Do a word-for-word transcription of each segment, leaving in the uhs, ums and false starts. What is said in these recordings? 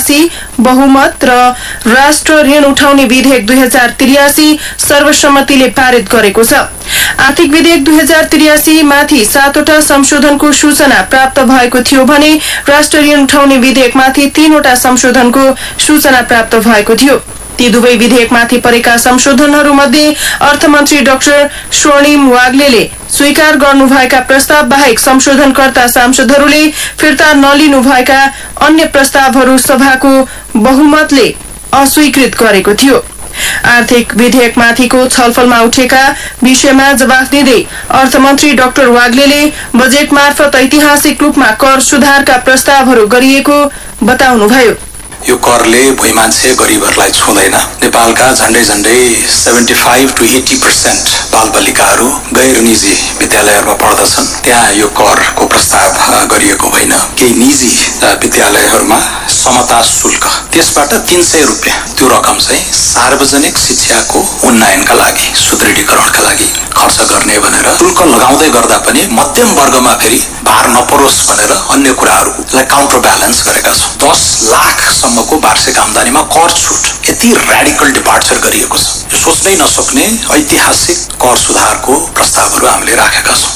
तिरासी बहुमत र राष्ट्र ऋण उठाउने विधेयक दुई हजार त्रियासी सर्वसम्मतिले पारित गरेको छ। आर्थिक विधेयक दुई हजार त्रियासी माथि सातवटा संशोधनको सूचना प्राप्त भएको थियो भने राष्ट्र ऋण उठाउने विधेयकमाथि तीनवटा संशोधनको सूचना प्राप्त भएको थियो। ती दुवै विधेयकमाथि परेका संशोधनहरूमध्ये अर्थमन्त्री डाक्टर स्वर्णिम वाग्लेले स्वीकार गर्नुभएका प्रस्ताव बाहेक संशोधनकर्ता सांसदहरूले फिर्ता नलिनुभएका अन्य प्रस्तावहरू सभाको बहुमतले अस्वीकृत गरेको थियो। आर्थिक विधेयकमाथिको छलफलमा उठेका विषयमा जवाफ दिँदै अर्थमन्त्री डाक्टर वाग्लेले बजेट मार्फत ऐतिहासिक रूपमा कर सुधारका प्रस्तावहरू गरिएको बताउनुभयो। यो करले भुइँ मान्छे गरिबहरूलाई छुँदैन। नेपालका झण्डै झण्डै पचहत्तर टु अस्सी पर्सेन्ट बालबालिकाहरू गैर निजी विद्यालयहरूमा पढ्दछन्। त्यहाँ यो करको प्रस्ताव गरिएको होइन। केही निजी विद्यालयहरूमा समता शुल्क त्यसबाट तीन सय रुपियाँ त्यो रकम चाहिँ सार्वजनिक शिक्षाको उन्नयनका लागि सुदृढीकरणका लागि खर्च गर्ने भनेर शुल्क लगाउँदै गर्दा पनि मध्यम वर्गमा फेरि भार नपरोस् भनेर अन्य कुराहरूलाई काउन्टर ब्यालेन्स गरेका छौँ। दस लाख सम्मको वार्षिक आमदानीमा कर छुट यति र्याडिकल डिपार्चर गरिएको छ। यो सोच्नै नसक्ने ऐतिहासिक कर सुधारको प्रस्तावहरू हामीले राखेका छौँ।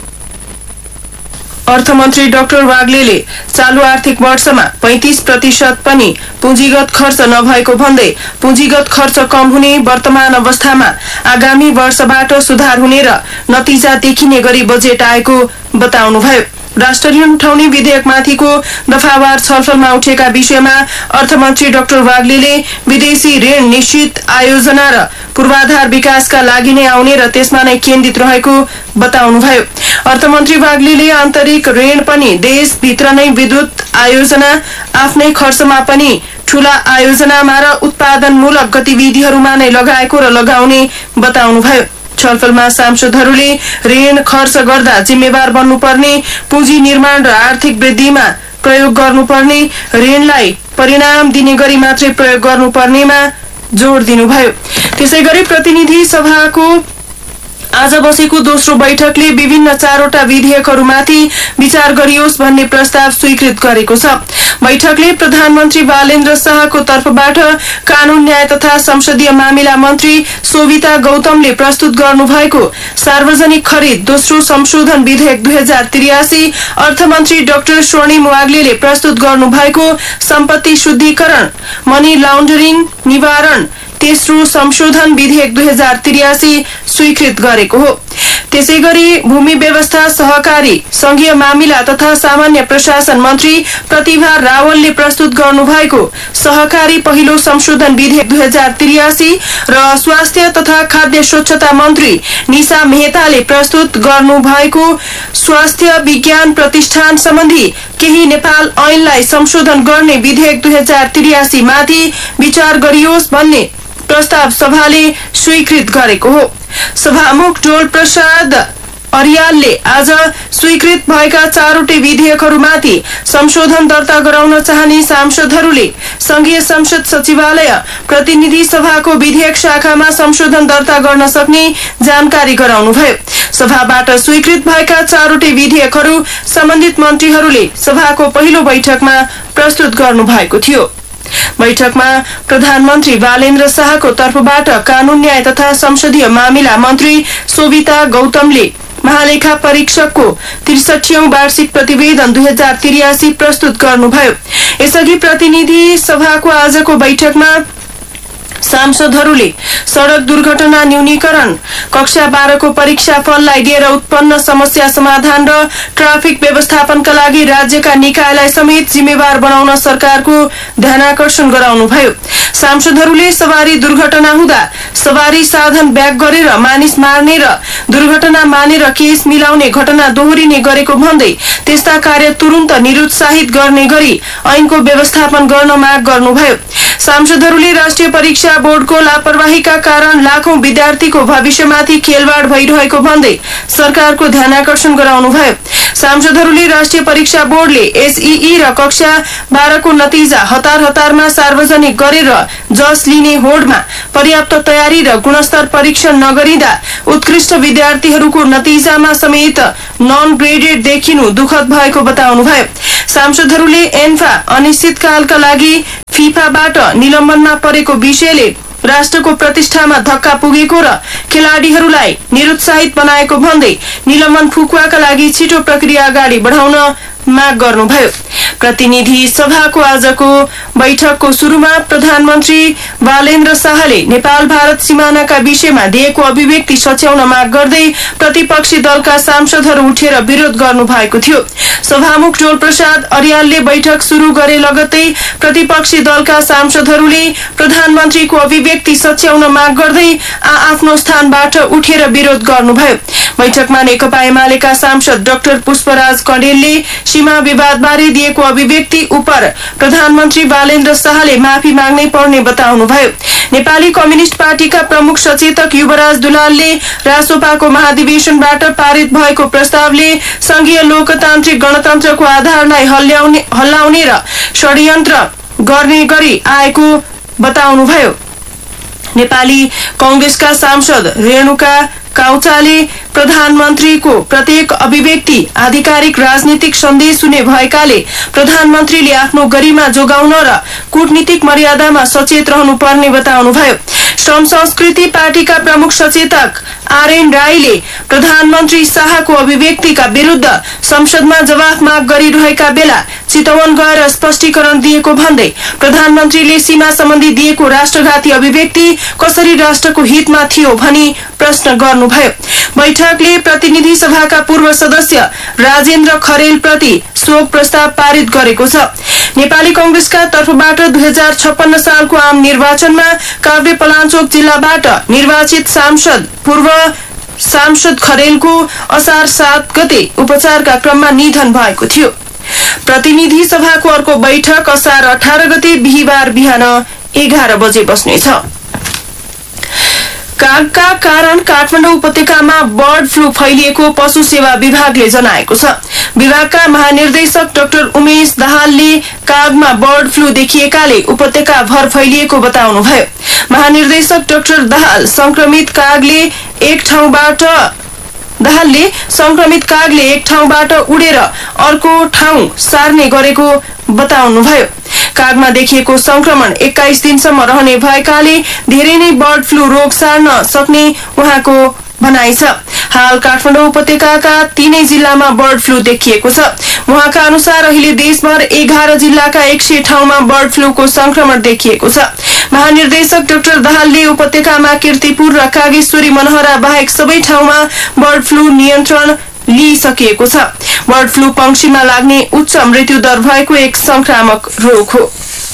अर्थमन्त्री डाक्टर वाग्लेले चालू आर्थिक वर्षमा पैंतीस प्रतिशत पनि पुँजीगत खर्च नभएको भन्दै पुँजीगत खर्च कम हुने वर्तमान अवस्थामा आगामी वर्षबाट सुधार हुने र नतिजा देखिने गरी बजेट आएको बताउनुभयो। राष्ट्र ऋण उठाउने विधेयकमाथिको दफावार छलफलमा उठेका विषयमा अर्थमन्त्री डाक्टर वाग्लेले विदेशी ऋण निश्चित आयोजना र पूर्वाधार विकासका लागि नै आउने र त्यसमा नै केन्द्रित रहेको बताउनुभयो। अर्थमन्त्री वाग्लेले आन्तरिक ऋण पनि देशभित्र नै विद्युत आयोजना आफ्नै खर्चमा पनि ठूला आयोजनामा र उत्पादनमूलक गतिविधिहरूमा नै लगाएको र लगाउने बताउनुभयो। छलफलमा सांसदहरूले ऋण खर्च गर्दा जिम्मेवार बन्नुपर्ने, पुँजी निर्माण र आर्थिक वृद्धिमा प्रयोग गर्नुपर्ने, ऋणलाई परिणाम दिने गरी मात्रै प्रयोग गर्नुपर्नेमा जोड़ दिनुभयो। त्यसैगरी प्रतिनिधि सभाको आज बसेको दोस्रो बैठकले विभिन्न चारवटा विधेयकहरूमाथि विचार गरियोस् भन्ने प्रस्ताव स्वीकृत गरेको छ। बैठकले प्रधानमन्त्री बालेन्द्र शाहको तर्फबाट कानून न्याय तथा संसदीय मामिला मन्त्री शोभिता गौतमले प्रस्तुत गर्नुभएको सार्वजनिक खरिद दोस्रो संशोधन विधेयक दुई हजार त्रियासी, अर्थमन्त्री डाक्टर स्वर्णिम वाग्लेले प्रस्तुत गर्नुभएको सम्पत्ति शुद्धिकरण मनी लाउन्डरिङ निवारण तेस्रो संशोधन विधेयक दुई हजार त्रियासी स्वीकृत गरेको हो। त्यसैगरी भूमि व्यवस्था सहकारी संघीय मामिला तथा सामान्य प्रशासन मन्त्री प्रतिभा रावलले प्रस्तुत गर्नुभएको सहकारी पहिलो संशोधन विधेयक दुई हजार त्रियासी र स्वास्थ्य तथा खाद्य स्वच्छता मन्त्री निशा मेहताले प्रस्तुत गर्नुभएको स्वास्थ्य विज्ञान प्रतिष्ठान सम्बन्धी केही नेपाल ऐनलाई संशोधन गर्ने विधेयक दुई हजार त्रियासी माथि विचार गरियोस् भन्ने प्रस्ताव सभाले स्वीकृत गरेको हो। सभामुख डोल प्रसाद अर्यालले आज स्वीकृत भएका चारवटै विधेयकहरूमाथि संशोधन दर्ता गराउन चाहने सांसदहरूले संघीय संसद सचिवालय प्रतिनिधि सभाको विधेयक शाखामा संशोधन दर्ता गर्न सक्ने जानकारी गराउनुभयो। सभाबाट स्वीकृत भएका चारवटै विधेयकहरू सम्बन्धित मन्त्रीहरूले सभाको पहिलो बैठकमा प्रस्तुत गर्नुभएको थियो। बैठकमा प्रधानमन्त्री बालेन्द्र शाहको तर्फबाट कानून न्याय तथा संसदीय मामिला मन्त्री शोभिता गौतमले महालेखा परीक्षकको त्रिसठीऔं वार्षिक प्रतिवेदन दुई हजार त्रियासी प्रस्तुत गर्नुभयो। यसअघि प्रतिनिधि सभाको आजको बैठकमा सांसदहरूले सड़क दुर्घटना न्यूनीकरण, कक्षा बाह्रको परीक्षा फललाई लिएर उत्पन्न समस्या समाधान र ट्राफिक व्यवस्थापनका लागि राज्यका निकायलाई समेत जिम्मेवार बनाउन सरकारको ध्यानाकर्षण गराउनुभयो। सांसदहरूले सवारी दुर्घटना हुँदा सवारी साधन ब्याक गरेर मानिस मार्ने र दुर्घटना मानेर केस मिलाउने घटना दोहोरिने गरेको भन्दै त्यस्ता कार्य तुरुन्त निरुत्साहित गर्ने गरी ऐनको व्यवस्थापन गर्न माग गर्नुभयो। सांसदहरूले राष्ट्रिय परीक्षा बोर्डको लापरवाहीका कारण लाखौं विद्यार्थीको भविष्यमाथि खेलवाड भइरहेको भन्दै सरकारको ध्यानाकर्षण गराउनुभयो। सांसदहरूले राष्ट्रिय परीक्षा बोर्डले एसईई र कक्षा बाह्र को नतिजा हतार हतारमा सार्वजनिक गरेर जस लिने होडमा पर्याप्त तयारी र गुणस्तर परीक्षण नगरिँदा उत्कृष्ट विद्यार्थीहरूको नतिजामा समेत नन ग्रेडेड देखिनु दुखद भएको बताउनुभयो। सांसदहरूले एन्फा अनिश्चितकालका लागि फिफाबाट निलम्बनमा परेको विषयले राष्ट्रको प्रतिष्ठामा धक्का पुगेको र खेलाड़ीहरूलाई निरुत्साहित बनाएको भन्दै निलम्बन फुकुवाका लागि छिटो प्रक्रिया अगाडि बढाउन माग गर्नुभयो। प्रतिनिधि सभाको आजको बैठकको सुरुमा प्रधानमन्त्री बालेन्द्र शाहले नेपाल भारत सिमानाका विषयमा दिएको अभिव्यक्ति सच्याउन माग गर्दै प्रतिपक्षी दलका सांसदहरू उठेर विरोध गर्नु भएको थियो। सभामुख डोल प्रसाद अर्यालले बैठक शुरू गरे लगत्तै प्रतिपक्षी दलका सांसदहरूले प्रधानमन्त्रीको अभिव्यक्ति सच्याउन माग गर्दै आ आफ्नो स्थानबाट उठेर विरोध गर्नुभयो। बैठकमा नेकपा एमालेका सांसद डाक्टर पुष्पराज कँडेलले सीमा विवादबारे दिएको अभिव्यक्ति उप प्रधानमन्त्री बालेन्द्र शाहले माफी माग्नै पर्ने बताउनुभयो। नेपाली कम्युनिष्ट पार्टीका प्रमुख सचेतक युवराज दुलालले रासोपाको महाधिवेशनबाट पारित भएको प्रस्तावले संघीय लोकतान्त्रिक गणतन्त्रको आधारलाई हल्लाउने र षड्यन्त्र गर्ने गरी आएको बताउनुभयो। नेपाली कांग्रेसका सांसद रेणुका काउचाले प्रधानमन्त्रीको प्रत्येक अभिव्यक्ति आधिकारिक राजनीतिक सन्देश हुने भएकाले प्रधानमन्त्रीले आफ्नो गरिमा जोगाउन र कूटनीतिक मर्यादामा सचेत रहनुपर्ने बताउनुभयो। श्रम संस्कृति पार्टीका प्रमुख सचेतक आरएन राईले प्रधानमन्त्री शाहको अभिव्यक्तिका विरूद्ध संसदमा जवाफ माग गरिरहेका बेला चितवन गएर स्पष्टीकरण दिएको भन्दै प्रधानमन्त्रीले सीमा सम्बन्धी दिएको राष्ट्रघाती अभिव्यक्ति कसरी राष्ट्रको हितमा थियो भनी प्रश्न गर्नुभयो। बैठकले प्रतिनिधि सभाका पूर्व सदस्य राजेन्द्र खरेल प्रति शोक प्रस्ताव पारित गरेको छ। नेपाली कांग्रेसका तर्फबाट दुई हजार छप्पन्न सालको आम निर्वाचनमा काभ्रे पलाञ्चोक जिल्लाबाट निर्वाचित सांसद पूर्व सांसद खरेलको असार सात गते उपचारका क्रममा निधन भएको थियो। प्रतिनिधि सभाको अर्को बैठक असार अठार गते बिहिबार बिहान एघार बजे बस्नेछ। कागका कारण काठमाडौँ उपत्यकामा बर्ड फ्लू फैलिएको पशु सेवा विभागले जनाएको छ। विभागका महानिर्देशक डाक्टर उमेश दाहालले कागमा बर्ड फ्लू देखिएकाले उपत्यका भर फैलिएको बताउनुभयो। महानिर्देशक डाक्टर दाहाल संक्रमित कागले एक ठाउँबाट दाहालले संक्रमित कागले एक ठाउँबाट उडेर अर्को ठाउँ सार्ने गरेको बताउनुभयो। कागमा देखिएको संक्रमण एक्काइस दिनसम्म रहने भएकाले धेरै नै बर्ड फ्लू रोग सार्न सक्ने उहाँको भनाइ छ। हाल काठमाडौँ उपत्यकाका तीनै जिल्लामा बर्ड फ्लू देखिएको छ। उहाँका अनुसार अहिले देशभर एघार जिल्लाका एक सय ठाउँमा बर्ड फ्लूको संक्रमण देखिएको छ। महानिर्देशक डाक्टर दाहालले उपत्यकामा कीर्तिपुर र कागेश्वरी मनहरा बाहेक सबै ठाउँमा बर्ड फ्लू नियन्त्रण लिइसकिएको छ। बर्ड फ्लू पंक्षीमा लाग्ने उच्च मृत्यु दर भएको एक संक्रामक रोग हो।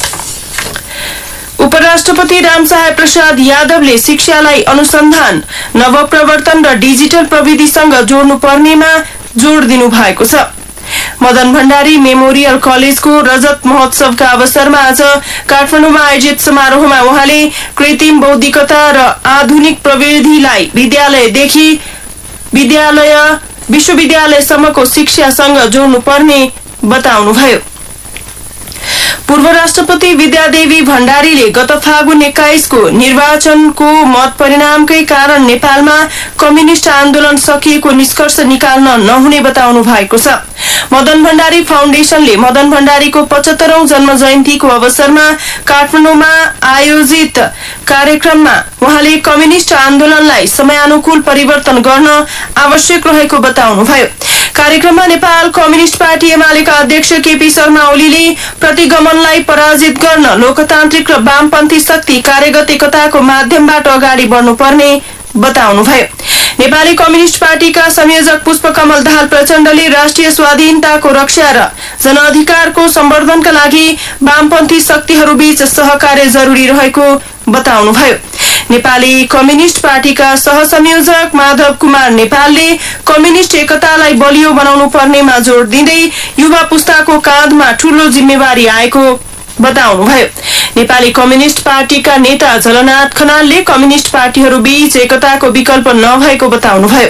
उपराष्ट्रपति रामसहाय प्रसाद यादवले शिक्षालाई अनुसन्धान, नवप्रवर्तन र डिजिटल प्रविधिसँग जोड्नु पर्नेमा जोड़ दिनु भएको छ। मदन भण्डारी मेमोरियल कलेजको रजत महोत्सवका अवसरमा आज काठमाडौँमा आयोजित समारोहमा उहाँले कृत्रिम बौद्धिकता र आधुनिक प्रविधिलाई विद्यालयदेखि विद्यालय विश्वविद्यालयसम्मको शिक्षासँग जोड्नु पर्ने बताउनुभयो। पूर्व राष्ट्रपति विद्यादेवी भण्डारीले गत फागुन एक्काइसको निर्वाचनको मत परिणामकै कारण नेपालमा कम्युनिष्ट आन्दोलन सकिएको निष्कर्ष निकाल्न नहुने बताउनु भएको छ। मदन भण्डारी फाउन्डेशनले मदन भण्डारीको पचहत्तरौं जन्म जयन्तीको अवसरमा काठमाडौँमा आयोजित कार्यक्रममा उहाँले कम्युनिष्ट आन्दोलनलाई समयानुकूल परिवर्तन गर्न आवश्यक रहेको बताउनुभयो। कार्यक्रममा नेपाल कम्युनिष्ट पार्टी एमालेका अध्यक्ष केपी शर्मा ओलीले प्रतिगमनलाई पराजित गर्न लोकतान्त्रिक र वामपन्थी शक्ति कार्यगत एकताको माध्यमबाट अगाडि बढ्नुपर्ने बताउनुभयो। नेपाली कम्युनिष्ट पार्टीका संयोजक पुष्पकमल दाहाल प्रचण्डले राष्ट्रिय स्वाधीनताको रक्षा र जनअधिकारको सम्वर्धनका लागि वामपन्थी शक्तिहरूबीच सहकार्य जरुरी रहेको बताउनुभयो। नेपाली कम्युनिष्ट पार्टीका सहसंयोजक माधव कुमार नेपालले कम्युनिष्ट एकतालाई बलियो बनाउनु पर्नेमा जोड़ दिँदै युवा पुस्ताको काँधमा ठूलो जिम्मेवारी आएको बताउनुभयो। नेपाली कम्युनिष्ट पार्टीका नेता झलनाथ खनालले कम्युनिष्ट पार्टीहरू बीच एकताको विकल्प नभएको बताउनुभयो।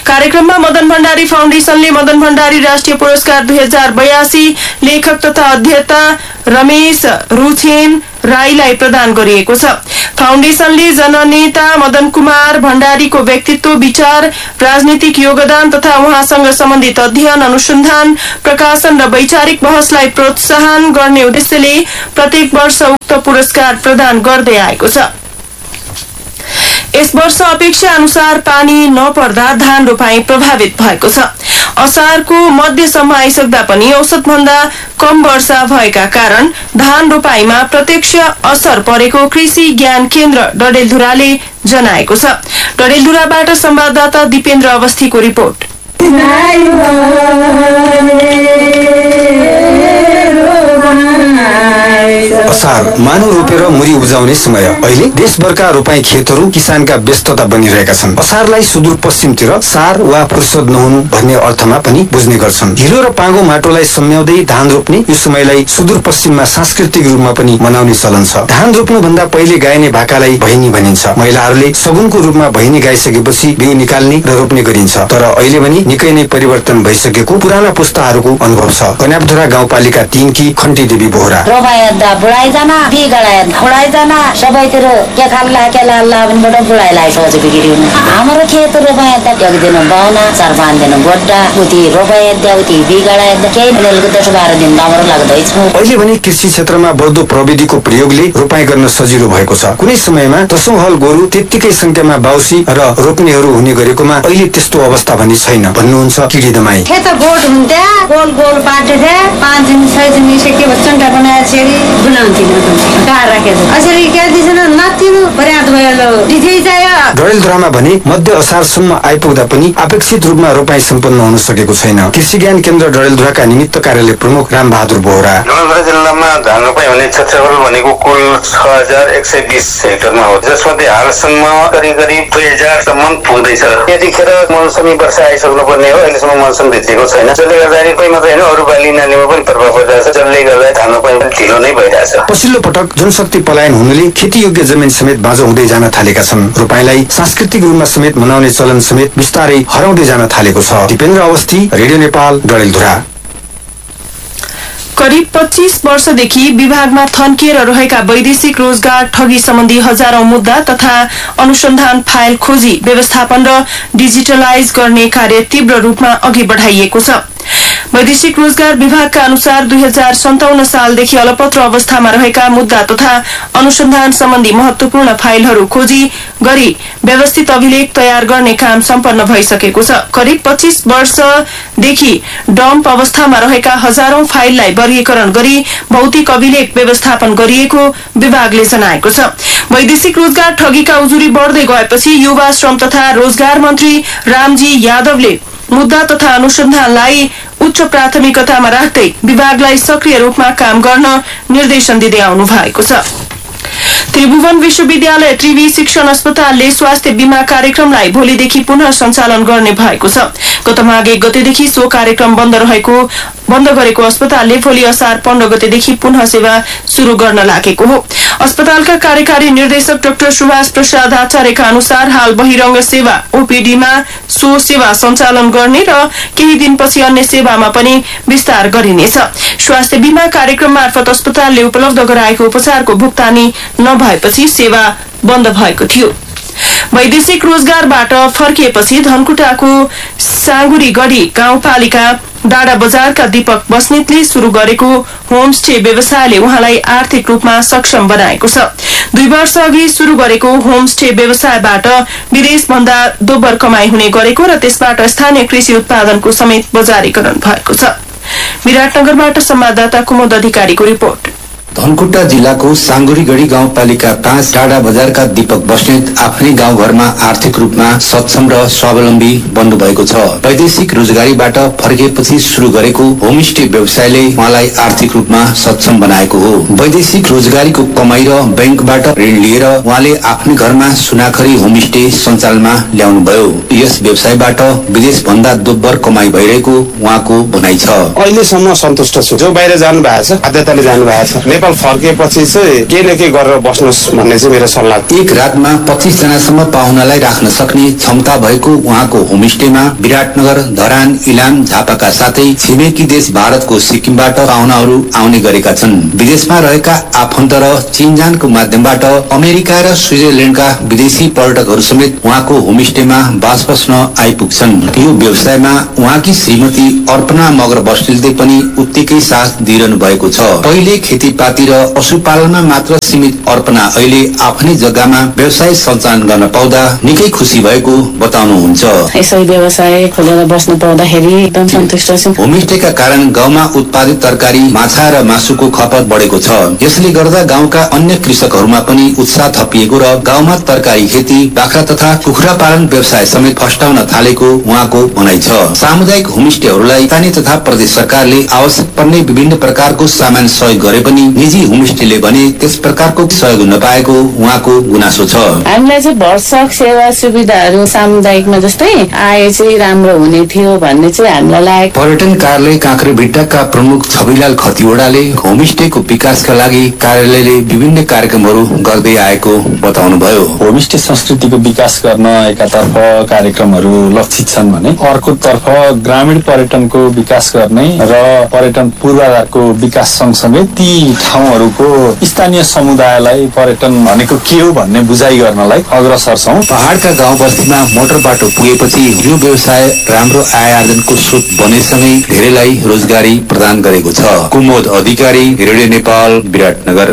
कार्यक्रममा मदन भण्डारी फाउन्डेशनले मदन भण्डारी राष्ट्रिय पुरस्कार दुई हजार बयासी लेखक तथा अध्येता रमेश रुछेन राईलाई प्रदान गरिएको छ। फाउन्डेशनले जननेता मदन कुमार भण्डारीको व्यक्तित्व, विचार, राजनीतिक योगदान तथा उहाँसँग सम्बन्धित अध्ययन, अनुसन्धान, प्रकाशन र वैचारिक बहसलाई प्रोत्साहन गर्ने उद्देश्यले प्रत्येक वर्ष उक्त पुरस्कार प्रदान गर्दै आएको छ। यस वर्ष अपेक्षा अनुसार पानी नपर्दा धान रोपाई प्रभावित भएको छ। असारको मध्यसम्म आइसक्दा पनि औसत भन्दा कम वर्षा भएका कारण धान रोपाईमा प्रत्यक्ष असर परेको कृषि ज्ञान केन्द्र डडेलधुराले जनाएको छ। डडेलधुराबाट संवाददाता दिपेन्द्र अवस्थीको रिपोर्ट। असार मानव रोपेर मुरी उब्जाउने समय। अहिले देशभरका रोपाई खेतहरू किसानका व्यस्तता बनिरहेका छन्। असारलाई सुदूरपश्चिमतिर सार वा फुर्सद नहुनु भन्ने अर्थमा पनि बुझ्ने गर्छन्। हिलो र पाँगो माटोलाई सम्झाउँदै धान रोप्ने यो समयलाई सुदूरपश्चिममा सांस्कृतिक रूपमा पनि मनाउने चलन छ। धान रोप्नु भन्दा पहिले गाइने भाकालाई भैनी भनिन्छ। महिलाहरूले सगुनको रूपमा भैनी गाइसकेपछि बिउ निकाल्ने र रोप्ने गरिन्छ। तर अहिले पनि निकै नै परिवर्तन भइसकेको पुराना पुस्ताहरूको अनुभव छ। कन्यापधुरा गाउँपालिका तीन की खन्टी देवी बोहरा। बुढाइजना बुढाइजना सबैतिर के खाल्ला के लाल्ला भन्बाट बुढाइलाई सोच बिग्री हुनु। हाम्रो खेत रोपाए त एक दिन बाउना चार पाँच दिन गोड्डा उति रोपाए उति बिगाडाए केही मिलेको दस बाह्र दिन राम्रो लाग्दैछ। अहिले पनि कृषि क्षेत्रमा बढ्दो प्रविधिको प्रयोगले रोपाई गर्न सजिलो भएको छ। कुनै समयमा दशौं हल गोरु त्यत्तिकै संख्यामा बाउसी र रोप्नेहरू हुने गरेकोमा अहिले त्यस्तो अवस्था पनि छैन भन्नुहुन्छ किडी दमाई। खेत गोठ हुन्थ्या गोल गोल पाटेथे पाँच दिन छ दिन सके बच्चन बनाए छेरी डडेलधुरामा भने मध्य असारसम्म आइपुग्दा पनि अपेक्षित रूपमा रोपाई सम्पन्न हुन सकेको छैन। कृषि ज्ञान केन्द्र डडेलधुराका निमित्त कार्यालय प्रमुख राम बहादुर बोहरा। डडेलधुरा जिल्लामा धान रोपाई हुने क्षेत्रफल भनेको कुल छ हजार एक सय बिस हेक्टरमा हो, जसमध्ये हालसम्म करिब करिब दुई हजारसम्म पुग्दैछ। यतिखेर मौसमी वर्षा आइसक्नु पर्ने हो, अहिलेसम्म मौसम भित्रिएको छैन। जसले गर्दा कोही मात्रै होइन अरू बाली नालीमा पनि प्रभाव परिरहेछ, जसले गर्दा धान रोपाई ढिलो नै भइरहेछ। पछिल्लो पटक जनशक्ति पलायन हुनुले खेतीयोग्य जमिन समेत बाँझो हुँदै जान थालेका छन्। रोपाईलाई सांस्कृतिक रूपमा समेत मनाउने चलन समेत बिस्तारै हराउँदै जान थालेको छ। दिपेन्द्र अवस्थी, रेडियो नेपाल, डडेलधुरा। करिब पच्चीस वर्षदेखि विभागमा थन्किएर रहेका वैदेशिक रोजगार ठगी सम्बन्धी हजारौं मुद्दा तथा अनुसन्धान फाइल खोजी व्यवस्थापन र डिजिटलाइज गर्ने कार्य तीव्र रूपमा अघि बढाइएको छ। वैदेशिक रोजगार विभागका अनुसार दुई हजार सन्ताउन्न सालदेखि अलपत्र अवस्थामा रहेका मुद्दा तथा अनुसन्धान सम्बन्धी महत्वपूर्ण फाइलहरू खोजी गरी व्यवस्थित अभिलेख तयार गर्ने काम सम्पन्न भइसकेको छ। करिब पच्चीस वर्षदेखि डम्प अवस्थामा रहेका हजारौं फाइललाई वर्गीकरण गरी भौतिक अभिलेख व्यवस्थापन गरिएको विभागले जनाएको छ। वैदेशिक रोजगार ठगीका उजुरी बढ्दै गएपछि युवा श्रम तथा रोजगार मन्त्री रामजी यादवले मुद्दा तथा अनुसन्धानलाई उच्च प्राथमिकतामा राख्दै विभागलाई सक्रिय रूपमा काम गर्न निर्देशन दिँदै आउनु भएको छ। त्रिभुवन विश्वविद्यालय त्रिवी शिक्षण अस्पतालले स्वास्थ्य बीमा कार्यक्रमलाई भोलिदेखि पुनः सञ्चालन गर्ने भएको छ। गत माघ एक गतेदेखि सो कार्यक्रम बन्द रहेको बन्द गरेको अस्पतालले भोलि असार पन्ध्र गतेदेखि पुनः सेवा शुरू गर्न लागेको हो। अस्पतालका कार्यकारी निर्देशक डाक्टर सुभाष प्रसाद आचार्यका अनुसार हाल बहिरंग सेवा ओपीडीमा सो सेवा सञ्चालन गर्ने र केही दिनपछि अन्य सेवामा पनि विस्तार गरिनेछ। स्वास्थ्य बीमा कार्यक्रम मार्फत अस्पतालले उपलब्ध गराएको उपचारको भुक्तानी नभएपछि सेवा बन्द भएको थियो। वैदेशिक रोजगारबाट फर्किएपछि धनकुटाको साँगुरीगढी गाउँपालिका डाँडा बजारका दीपक बस्नेतले शुरू गरेको होमस्टे व्यवसायले उहाँलाई आर्थिक रूपमा सक्षम बनाएको छ। दुई वर्ष अघि शुरू गरेको होमस्टे व्यवसायबाट विदेश भन्दा दोब्बर कमाई हुने गरेको र त्यसबाट स्थानीय कृषि उत्पादनको समेत बजारीकरण भएको छ। विराटनगरबाट संवाददाता कुमुद अधिकारीको रिपोर्ट। धनकुटा जिल्लाको साँगुरीगढी गाउँपालिका पाँच डाँडा बजारका दीपक बस्नेत आफ्नै गाउँघरमा आर्थिक रूपमा सक्षम र स्वावलम्बी बन्नु भएको छ। वैदेशिक रोजगारीबाट फर्किएपछि शुरू गरेको होमस्टे व्यवसायले उहाँलाई आर्थिक रूपमा सक्षम बनाएको हो। वैदेशिक रोजगारीको कमाई र बैंकबाट ऋण लिएर उहाँले आफ्नै घरमा सुनाखरी होमस्टे सञ्चालनमा ल्याउनुभयो। यस व्यवसायबाट विदेश भन्दा दोब्बर कमाई भइरहेको उहाँको भनाइ छ। अहिलेसम्म सन्तुष्ट छु। जो बाहिर जानु भएको छ बाध्यताले जानु भएको छ, नेपाल फर्केपछि चाहिँ केही न केही गरेर बस्नुहोस् भन्ने चाहिँ मेरो सल्लाह। एक रातमा पच्चीस जनासम्म पाहुनालाई राख्न सक्ने क्षमता भएको उहाँको होमस्टेमा विराटनगर, धरान, इलाम, झापाका साथै छिमेकी देश भारतको सिक्किमबाट पाहुनाहरू आउने गरेका छन्। विदेशमा रहेका आफन्त र चिनजानको माध्यमबाट अमेरिका र स्विजरल्याण्डका विदेशी पर्यटकहरू समेत उहाँको होमस्टेमा बास बस्न आइपुग्छन्। यो व्यवसायमा उहाँकी श्रीमती अर्पणा मगर बस्नेतले पनि उत्तिकै साथ दिइरहनु भएको छ। पहिले खेतीपाती र पशुपालनमा मात्र सीमित अर्पणा अहिले आफ्नै जग्गामा व्यवसाय सञ्चालन गर्न पाउँदा निकै खुसी भएको बताउनुहुन्छ। यसै व्यवसाय खोलेर बस्न पाउँदाखेरि एकदम सन्तुष्ट छु। होमस्टेका कारण गाउँमा उत्पादित तरकारी, माछा र मासुको खपत बढेको छ। यसले गर्दा गाउँका अन्य कृषकहरूमा पनि उत्साह थपिएको र गाउँमा तरकारी खेती, बाख्रा तथा कुखुरा पालन व्यवसाय समेत फस्टाउन थालेको उहाँको भनाइ छ। सामुदायिक होमस्टेहरूलाई स्थानीय तथा प्रदेश सरकारले आवश्यक पर्ने विभिन्न प्रकारको सामान सहयोग गरे पनि निजी होमस्टेले भने त्यस प्रकारको सहयोग नपाएको उहाँको गुनासो छ। हामीलाई चाहिँ भरसक सेवा सुविधाहरू सामुदायिकमा जस्तै आए चाहिँ राम्रो हुने थियो भन्ने चाहिँ हामीलाई लाग्यो। पर्यटन कार्यालय काँक्रेभिट्टाका प्रमुख छविलाल खतिवड़ाले होमस्टेको विकासका लागि कार्यालयले विभिन्न कार्यक्रमहरू गर्दै आएको बताउनुभयो। होमस्टे संस्कृतिको विकास गर्न एकातर्फ कार्यक्रमहरू लक्षित छन् भने अर्कोतर्फ ग्रामीण पर्यटनको विकास गर्ने र पर्यटन पूर्वाधारको विकास सँगसँगै ती ठाउँहरूको स्थानीय समुदायलाई पर्यटन भनेको के हो भन्ने बुझाइ गर्नलाई अग्रसर छौं। पहाड़का गाउँ बस्तीमा मोटर बाटो पुगेपछि यो व्यवसाय राम्रो आय आर्जनको स्रोत बनेसँगै धेरैलाई रोजगारी प्रदान गरेको छ। कुमोद अधिकारी, रेडियो नेपाल, विराटनगर।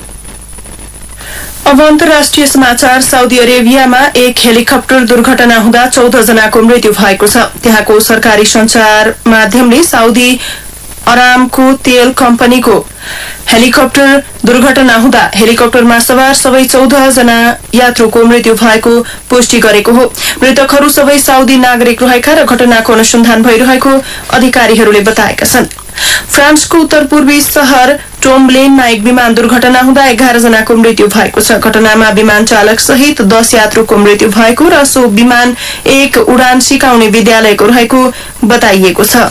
अब अन्तर्राष्ट्रिय समाचार। साउदी अरेबियामा एक हेलिकप्टर दुर्घटना हुँदा चौध जनाको मृत्यु भएको छ। त्यहाँको सरकारी संचार माध्यमले साउदी अरामको तेल कम्पनीको हेलिकप्टर दुर्घटना हुँदा हेलिकप्टरमा सवार सबै चौध जना यात्रुको मृत्यु भएको पुष्टि गरेको हो। मृतकहरू सबै साउदी नागरिक रहेका र घटनाको अनुसन्धान भइरहेको अधिकारीहरूले बताएका छन्। फ्रान्सको उत्तर पूर्वी शहर टोम्ब्लेनमा एक विमान दुर्घटना हुँदा एघार जनाको मृत्यु भएको छ। घटनामा विमान चालक सहित दस यात्रुको मृत्यु भएको र सो विमान एक उडान सिकाउने विद्यालयको रहेको बताइएको छ।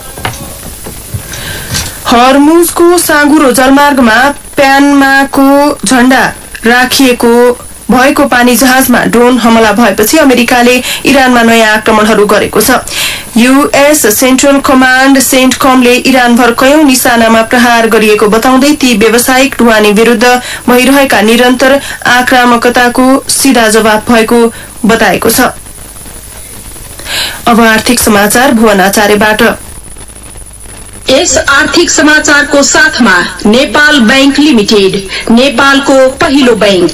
हर्मुजको साँगुरो जलमार्गमा प्यानमाको झण्डा राखिएको भएको पानी जहाजमा ड्रोन हमला भएपछि अमेरिकाले इरानमा नयाँ आक्रमणहरू गरेको छ। यूएस सेन्ट्रल कमाण्ड सेन्टकमले इरानभर कयौं निशानामा प्रहार गरिएको बताउँदै ती व्यावसायिक ढुवानी विरूद्ध भइरहेका निरन्तर आक्रामकताको सीधा जवाब भएको बताएको छ। अब आर्थिक समाचार भुवन आचार्यबाट। यस आर्थिक समाचारको साथमा नेपाल बैंक लिमिटेड, नेपालको पहिलो बैंक।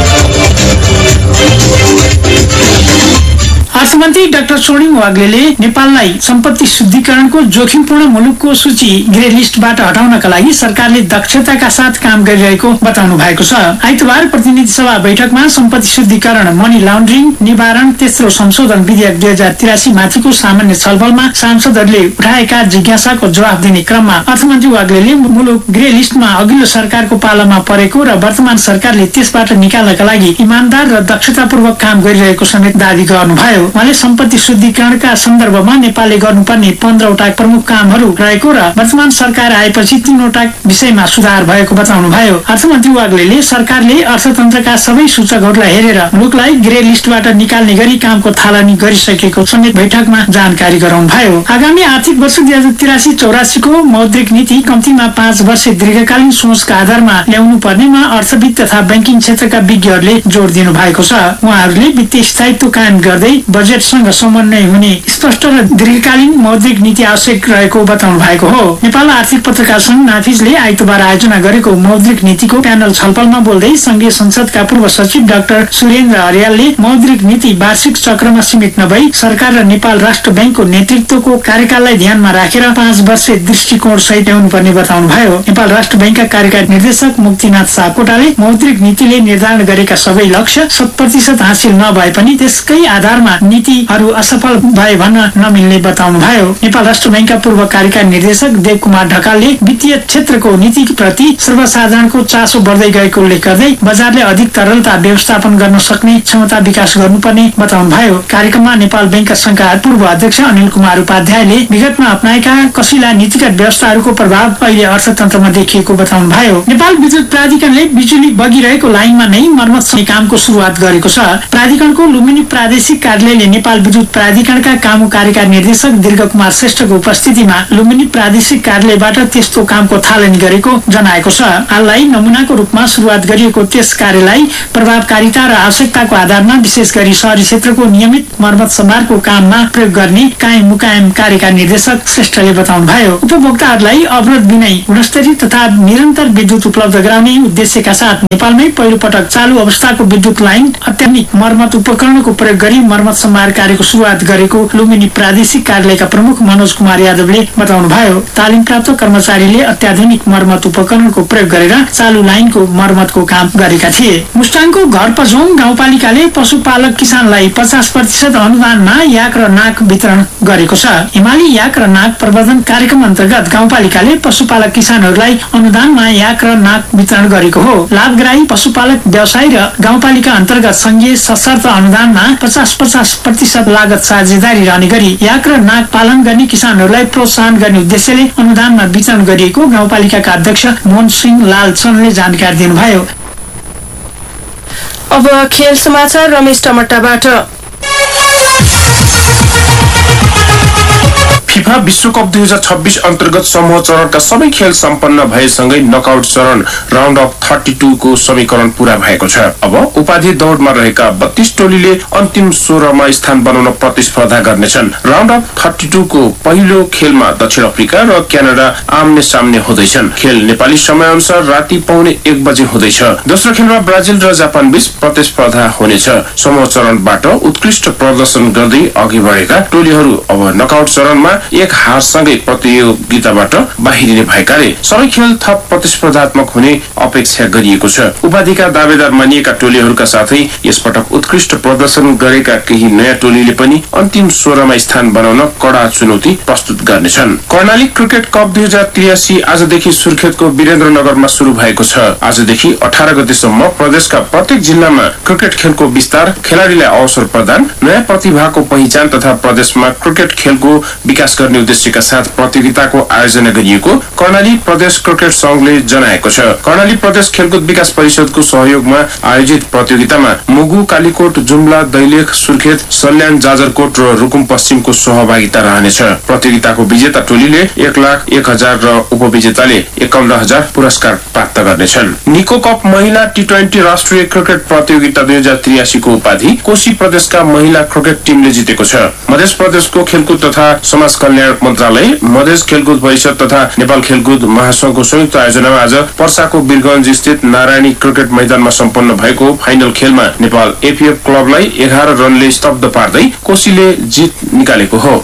अर्थमन्त्री डाक्टर स्वर्णिम वाग्लेले नेपाललाई सम्पत्ति शुद्धिकरणको जोखिमपूर्ण मुलुकको सूची ग्रे लिस्टबाट हटाउनका लागि सरकारले दक्षताका साथ काम गरिरहेको बताउनु भएको छ। आइतबार प्रतिनिधि सभा बैठकमा सम्पत्ति शुद्धिकरण, मनी लाउन्ड्रिङ निवारण तेस्रो संशोधन विधेयक दुई हजार तिरासी माथिको सामान्य छलफलमा सांसदहरूले उठाएका जिज्ञासाको जवाफ दिने क्रममा अर्थमन्त्री वाग्लेले मुलुक ग्रे लिस्टमा अघिल्लो सरकारको पालामा परेको र वर्तमान सरकारले त्यसबाट निकाल्नका लागि इमानदार र दक्षतापूर्वक काम गरिरहेको समेत दावी गर्नुभयो। उहाँले सम्पत्ति शुद्धिकरणका सन्दर्भमा नेपालले गर्नुपर्ने पन्ध्रवटा प्रमुख कामहरू रहेको र वर्तमान सरकार आएपछि तीनवटा विषयमा सुधार भएको बताउनुभयो। अर्थमन्त्री वाग्लेले सरकारले अर्थतन्त्रका सबै सूचकहरूलाई हेरेर मुलुकलाई ग्रे लिस्टबाट निकाल्ने गरी कामको थालनी गरिसकेको समेत बैठकमा जानकारी गराउनुभयो। आगामी आर्थिक वर्ष दुई हजार तिरासी चौरासीको मौद्रिक नीति कम्तीमा पाँच वर्ष दीर्घकालीन सोचका आधारमा ल्याउनु पर्नेमा अर्थविद तथा ब्याङ्किङ क्षेत्रका विज्ञहरूले जोड़ दिनु भएको छ। उहाँहरूले वित्तीय स्थायित्व कायम गर्दै बजेटसँग समन्वय हुने स्पष्ट र दीर्घकालीन मौद्रिक नीति आवश्यक रहेको बताउनु भएको हो। नेपाल आर्थिक पत्रकार संघ नाफिजले आइतबार आयोजना गरेको मौद्रिक नीतिको प्यानल छलफलमा बोल्दै संघीय संसदका पूर्व सचिव डाक्टर सुरेन्द्र अर्यालले मौद्रिक नीति वार्षिक चक्रमा सीमित नभई सरकार र नेपाल राष्ट्र ब्याङ्कको नेतृत्वको कार्यकाललाई ध्यानमा राखेर पाँच वर्ष दृष्टिकोण सहित ल्याउनुपर्ने बताउनुभयो। नेपाल राष्ट्र ब्याङ्कका कार्यकारी निर्देशक मुक्तिनाथ सापकोटाले मौद्रिक नीतिले निर्धारण गरेका सबै लक्ष्य शत प्रतिशत हासिल नभए पनि त्यसकै आधारमा नीतिहरू असफल भए भन्न नमिल्ने बताउनुभयो। नेपाल राष्ट्र बैंकका पूर्व कार्यकारी निर्देशक देव कुमार ढकालले वित्तीय क्षेत्रको नीतिप्रति सर्वसाधारणको चासो बढ्दै गएको उल्लेख गर्दै बजारले अधिक तरलता व्यवस्थापन गर्न सक्ने क्षमता विकास गर्नुपर्ने बताउनुभयो। कार्यक्रममा नेपाल बैंकका संघका पूर्व अध्यक्ष अनिल कुमार उपाध्यायले विगतमा अपनाएका कसिला नीतिगत व्यवस्थाहरूको प्रभाव अहिले अर्थतन्त्रमा देखिएको बताउनुभयो। नेपाल विद्युत प्राधिकरणले बिजुली बगिरहेको लाइनमा नै मर्मत कामको सुरुवात गरेको छ। प्राधिकरणको लुम्बिनी प्रादेशिक कार्यालयले नेपाल विद्युत प्राधिकरणका काम कार्यकारी निर्देशक दीर्घ कुमार श्रेष्ठको उपस्थितिमा लुम्बिनी प्रादेशिक कार्यालयबाट त्यस्तो कामको थालनी गरेको जनाएको छ। हाललाई नमुनाको रूपमा सुरुवात गरिएको त्यस कार्यलाई प्रभावकारिता र आवश्यकताको आधारमा विशेष गरी शहरी क्षेत्रको नियमित मर्मत सम्भारको काममा प्रयोग गर्ने कायम मुकायम कार्यकारी निर्देशक श्रेष्ठले बताउनुभयो। उपभोक्ताहरूलाई अवरोध बिनै गुणस्तरीय तथा निरन्तर विद्युत उपलब्ध गराउने उद्देश्यका साथ नेपालमै पहिलो पटक चालू अवस्थाको विद्युत लाइन अत्याधुनिक मर्मत उपकरणको प्रयोग गरी मर्मत सम्भार कार्यको सुरुवात गरेको लुम्बिनी प्रादेशिक कार्यालयका प्रमुख मनोज कुमार यादवले बताउनुभयो। तालिम प्राप्त कर्मचारीले अत्याधुनिक मर्मत उपकरणको प्रयोग गरेर चालू लाइनको मर्मतको काम गरेका थिए। मुस्ताङको घर पझौङ गाउँपालिकाले पशुपालक किसानलाई पचास प्रतिशत अनुदानमा याक र नाक वितरण गरेको छ। हिमाली याक र नाक प्रवर्धन कार्यक्रम अन्तर्गत गाउँपालिकाले पशुपालक किसानहरूलाई अनुदानमा याक र नाक वितरण गरेको हो। लाभग्राही पशुपालक व्यवसाय र गाउँपालिका अन्तर्गत संघीय सशर्त अनुदानमा पचास पचास प्रतिशत लागत साझेदारी रहने गरी याक र नाक पालन गर्ने किसानहरूलाई प्रोत्साहन गर्ने उद्देश्यले अनुदानमा वितरण गरिएको गाउँपालिकाका अध्यक्ष मोहन सिंह लालचनले जानकारी दिनुभयो। अब खेल समाचार रमेश टमट्टाबाट। फिफा विश्वकप दुई हजार छब्बीस अन्तर्गत समूह चरणका सबै खेल सम्पन्न भएसँगै नकआउट चरण राउन्ड अफ थर्टी टू को समीकरण पूरा भएको छ। अब उपाधि दौड़मा रहेका बत्तीस टोलीले अन्तिम सोह्रमा स्थान बनाउन प्रतिस्पर्धा गर्नेछन्। राउन्ड अफ थर्टी टू को पहिलो खेलमा दक्षिण अफ्रिका र क्यानाडा आम्ने सामने हुँदैछन्। खेल नेपाली समय अनुसार राति पौने एक बजे हुँदैछ। दोस्रो खेलमा ब्राजिल र जापान बीच प्रतिस्पर्धा हुनेछ। समूह चरणबाट उत्कृष्ट प्रदर्शन गर्दै अघि बढेका टोलीहरू अब नकआउट चरणमा एक हारसँगै प्रतियोगिताबाट बाहिरिने भएकाले सबै खेल थप प्रतिस्पर्धात्मक हुने अपेक्षा गरिएको छ। उपाधिका दावेदार मानिएका टोलीहरूका साथै यसपटक उत्कृष्ट प्रदर्शन गरेका केही नयाँ टोलीले पनि अन्तिम सोह्रमा स्थान बनाउन कड़ा चुनौती प्रस्तुत गर्नेछन्। कर्णाली क्रिकेट कप दुई हजार त्रियासी आजदेखि सुर्खेतको वीरेन्द्रनगरमा शुरू भएको छ। आजदेखि अठार गतेसम्म प्रदेशका प्रत्येक जिल्लामा क्रिकेट खेलको विस्तार, खेलाड़ीलाई अवसर प्रदान, नयाँ प्रतिभाको पहिचान तथा प्रदेशमा क्रिकेट खेलको विकास गर्ने उद्देश्यका साथ प्रतियोगिताको आयोजना गरिएको कर्णाली प्रदेश क्रिकेट संघले जनाएको छ। कर्णाली प्रदेश खेलकुद विकास परिषदको सहयोगमा आयोजित प्रतियोगितामा मुगु, कालीकोट, जुम्ला, दैलेख, सुर्खेत, सल्यान, जाजरकोट र रुकुम पश्चिमको सहभागिता रहनेछ। प्रतियोगिताको विजेता टोलीले एक लाख एक हजार र उपविजेताले एकाउन्न हजार पुरस्कार प्राप्त गर्नेछन्। निको कप महिला टी ट्वेन्टी राष्ट्रिय क्रिकेट प्रतियोगिता दुई हजार त्रियासी को उपाधि कोशी प्रदेशका महिला क्रिकेट टिमले जितेको छ। मध्य प्रदेशको खेलकुद तथा समाज कल्याण मन्त्रालय, मधेस खेलकुद परिषद तथा नेपाल खेलकुद महासंघको संयुक्त आयोजनामा आज पर्साको वीरगंज स्थित नारायणी क्रिकेट मैदानमा सम्पन्न भएको फाइनल खेलमा नेपाल एपीएफ क्लबलाई एघार रनले स्तब्ध पार्दै कोशीले जित निकालेको हो।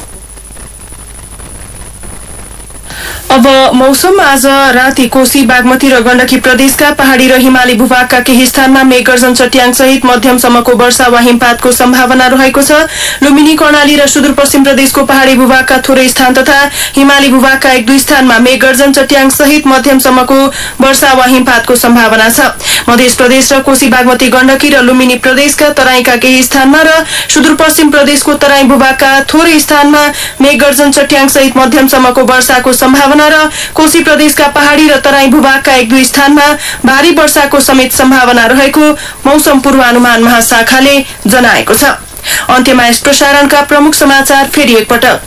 अब मौसम। आज राति कोशी, बागमती र गण्डकी प्रदेशका पहाड़ी र हिमाली भूभागका केही स्थानमा मेघगर्जन चट्याङ सहित मध्यमसम्मको वर्षा वा हिमपातको सम्भावना रहेको छ। लुम्बिनी, कर्णाली र सुदूरपश्चिम प्रदेशको पहाड़ी भूभागका थोरै स्थान तथा हिमाली भूभागका एक दुई स्थानमा मेघगर्जन चट्याङ सहित मध्यमसम्मको वर्षा वा हिमपातको सम्भावना छ। मध्य प्रदेश र कोशी, बागमती, गण्डकी र लुम्बिनी प्रदेशका तराईका केही स्थानमा र सुदूरपश्चिम प्रदेशको तराई भूभागका थोरै स्थानमा मेघगर्जन चट्याङ सहित मध्यमसम्मको वर्षाको सम्भावना र कोशी प्रदेशका पहाड़ी र तराई भूभागका एक दुई स्थानमा भारी वर्षाको समेत सम्भावना रहेको मौसम पूर्वानुमान महाशाखाले जनाएको छ। अन्त्यमा यस प्रसारणका प्रमुख समाचार फेरि एकपटक।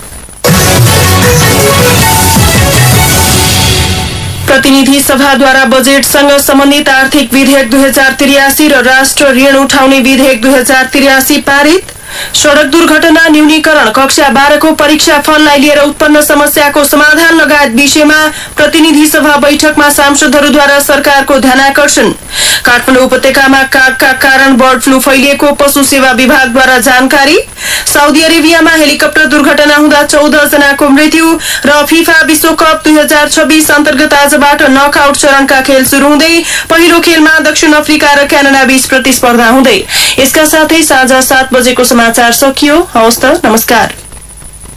प्रतिनिधि सभाद्वारा बजेटसँग सम्बन्धित आर्थिक विधेयक दुई हजार त्रियासी र राष्ट्र ऋण उठाउने विधेयक दुई हजार त्रियासी पारित। सड़क दुर्घटना न्यूनीकरण कक्षा बाह्रको परीक्षा फललाई लिएर उत्पन्न समस्याको समाधान लगायत विषयमा प्रतिनिधि सभा बैठकमा सांसदहरूद्वारा सरकारको ध्यानाकर्षण। काठमाडौँ उपत्यकामा कागका कारण बर्ड फ्लू फैलिएको पशु सेवा विभागद्वारा जानकारी। साउदी अरेबियामा हेलिकप्टर दुर्घटना हुँदा चौध जनाको मृत्यु र फिफा विश्वकप दुई हजार छब्बीस अन्तर्गत आजबाट नकआउट चरणका खेल शुरू हुँदै पहिलो खेलमा दक्षिण अफ्रिका र क्यानाडा बीच प्रतिस्पर्धा हुँदै। यसका साथै साँझ सात बजेको समाचार सकियो। हवस् त, नमस्कार।